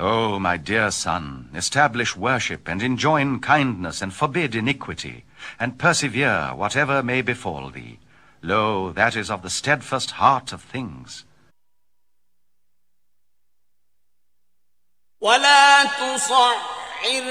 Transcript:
O my dear son, establish worship, and enjoin kindness, and forbid iniquity, and persevere whatever may befall thee. Lo, that is of the steadfast heart of things. ولا تصعر